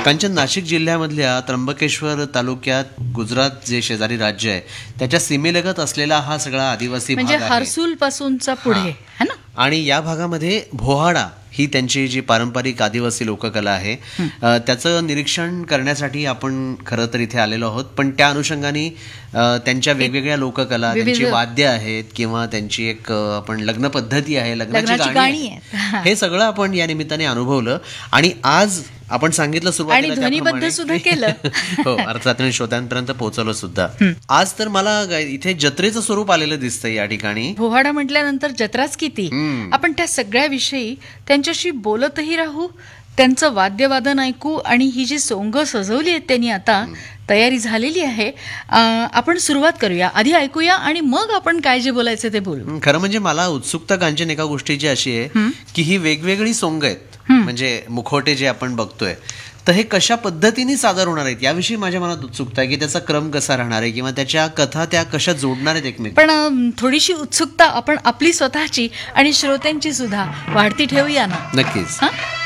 कांचन, नाशिक जिल्ह्यामधल्या त्र्यंबकेश्वर तालुक्यात गुजरात जे शेजारी राज्य आहे त्याच्या सीमेलगत असलेला हा सगळा आदिवासी भाग म्हणजे आहे. हर्सूल पासूनचा पुढे है ना. आणि या भागामध्ये भोहाडा ही त्यांची जी पारंपरिक आदिवासी लोककला आहे त्याचं निरीक्षण करण्यासाठी आपण खरं तर इथे आलेलो आहोत. पण त्या अनुषंगाने त्यांच्या वेगवेगळ्या लोककला, त्यांची वाद्य आहेत किंवा त्यांची एक आपण लग्न पद्धती आहे, लग्नाची गाणी आहे, हे सगळं आपण या निमित्ताने अनुभवलं. आणि आज आपण सांगितलं सुरुवातीला आणि ध्वनिबद्ध सुद्धा केलं. हो, अर्थात श्रोत्यांपर्यंत पोहोचवलं सुद्धा. आज तर मला इथे जत्रेचं स्वरूप आलेलं दिसतंय या ठिकाणी. भोहाडा म्हटल्यानंतर जत्राच किती. आपण त्या सगळ्याविषयी त्यांच्याशी बोलतही राहू, त्यांचं वाद्यवादन ऐकू आणि ही जी सोंग सजवली आहेत त्यांनी आता तयारी झालेली आहे. आपण सुरुवात करूया, आधी ऐकूया आणि मग आपण काय जे बोलायचं ते बोलू. खरं म्हणजे मला उत्सुकता कांचन एका गोष्टीची अशी आहे की ही वेगवेगळी सोंग आहेत, म्हणजे मुखवटे जे आपण बघतोय तर हे कशा पद्धतीने सादर होणार आहेत याविषयी माझ्या मनात उत्सुकता आहे की त्याचा क्रम कसा राहणार आहे किंवा त्याच्या कथा त्या कशा जोडणार आहेत एकमेक. पण थोडीशी उत्सुकता आपण आपली स्वतःची आणि श्रोत्यांची सुद्धा वाढती ठेवूया ना. नक्कीच.